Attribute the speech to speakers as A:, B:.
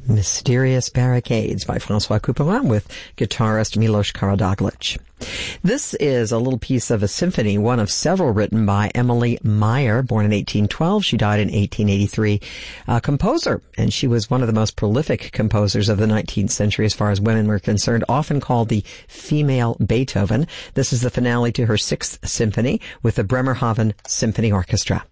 A: Mysterious Barricades by François Couperin with guitarist Milos Karadoglic. This is a little piece of a symphony, one of several written by Emily Meyer, born in 1812. She died in 1883. A composer, and she was one of the most prolific composers of the 19th century as far as women were concerned, often called the female Beethoven. This is the finale to her 6th symphony with the Bremerhaven Symphony Orchestra.